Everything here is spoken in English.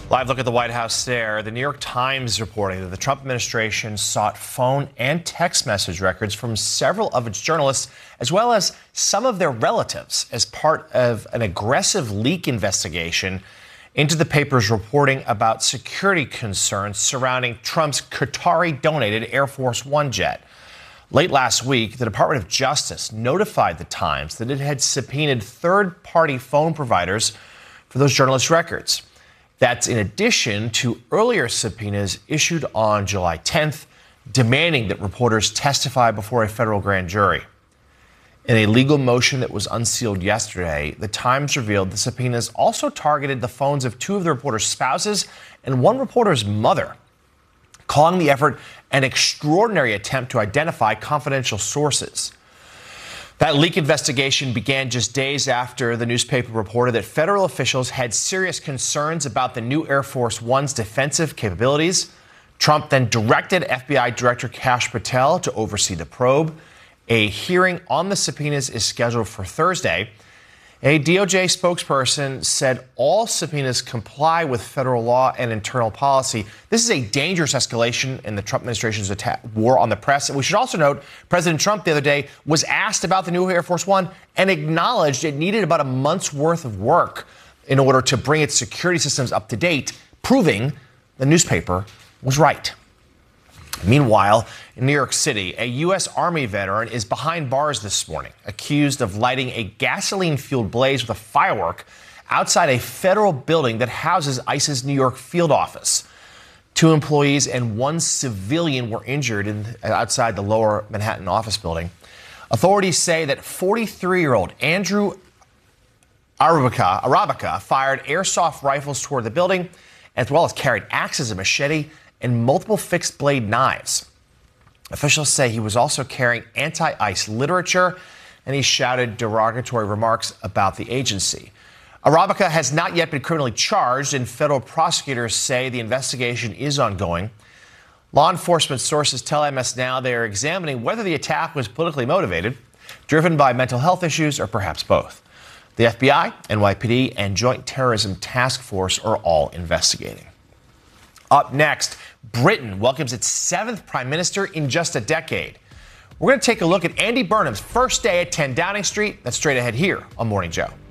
Live look at the White House there. The New York Times reporting that the Trump administration sought phone and text message records from several of its journalists, as well as some of their relatives, as part of an aggressive leak investigation into the paper's reporting about security concerns surrounding Trump's Qatari-donated Air Force One jet. Late last week, the Department of Justice notified the Times that it had subpoenaed third-party phone providers for those journalist records. That's in addition to earlier subpoenas issued on July 10th, demanding that reporters testify before a federal grand jury. In a legal motion that was unsealed yesterday, the Times revealed the subpoenas also targeted the phones of two of the reporters' spouses and one reporter's mother, calling the effort an extraordinary attempt to identify confidential sources. That leak investigation began just days after the newspaper reported that federal officials had serious concerns about the new Air Force One's defensive capabilities. Trump then directed FBI Director Kash Patel to oversee the probe. A hearing on the subpoenas is scheduled for Thursday. A DOJ spokesperson said all subpoenas comply with federal law and internal policy. This is a dangerous escalation in the Trump administration's war on the press. And we should also note President Trump the other day was asked about the new Air Force One and acknowledged it needed about a month's worth of work in order to bring its security systems up to date, proving the newspaper was right. Meanwhile, in New York City, a U.S. Army veteran is behind bars this morning, accused of lighting a gasoline-fueled blaze with a firework outside a federal building that houses ICE's New York field office. 2 employees and 1 civilian were injured outside the lower Manhattan office building. Authorities say that 43-year-old Andrew Arabica fired airsoft rifles toward the building, as well as carried axes, a machete, and multiple fixed-blade knives. Officials say he was also carrying anti-ICE literature, and he shouted derogatory remarks about the agency. Arabica has not yet been criminally charged, and federal prosecutors say the investigation is ongoing. Law enforcement sources tell MS Now they are examining whether the attack was politically motivated, driven by mental health issues, or perhaps both. The FBI, NYPD, and Joint Terrorism Task Force are all investigating. Up next, Britain welcomes its 7th prime minister in just a decade. We're going to take a look at Andy Burnham's first day at 10 Downing Street. That's straight ahead here on Morning Joe.